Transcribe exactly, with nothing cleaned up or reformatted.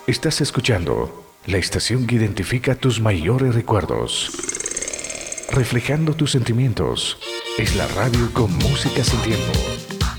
Estás escuchando la estación que identifica tus mayores recuerdos, reflejando tus sentimientos. Es la radio con música sin tiempo.